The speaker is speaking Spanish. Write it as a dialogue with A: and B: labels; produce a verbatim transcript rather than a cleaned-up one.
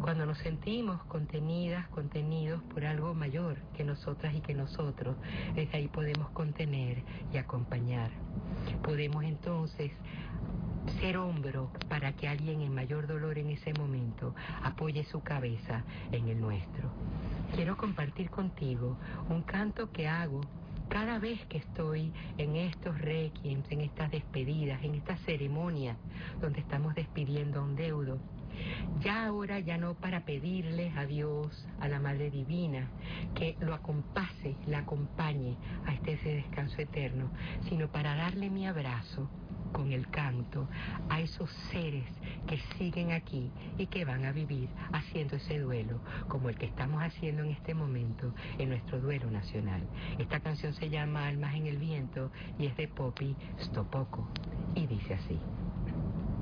A: Cuando nos sentimos contenidas, contenidos por algo mayor que nosotras y que nosotros, desde ahí podemos contener y acompañar. Podemos entonces ser hombro para que alguien en mayor dolor en ese momento apoye su cabeza en el nuestro. Quiero compartir contigo un canto que hago cada vez que estoy en estos requiems, en estas despedidas, en estas ceremonias donde estamos despidiendo a un deudo. Ya ahora, ya no para pedirles a Dios, a la Madre Divina, que lo acompase, la acompañe a este ese descanso eterno, sino para darle mi abrazo con el canto a esos seres que siguen aquí y que van a vivir haciendo ese duelo, como el que estamos haciendo en este momento en nuestro duelo nacional. Esta canción se llama Almas en el Viento y es de Poppy Stopoko y dice así.